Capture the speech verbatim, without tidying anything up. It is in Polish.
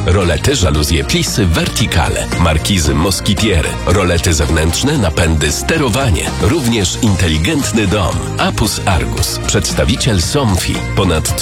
rolety, żaluzje Plisy Verticale, markizy Moskitiery, rolety zewnętrzne, napędy, sterowanie, również inteligentny dom. Apus Argus, przedstawiciel Somfy, ponad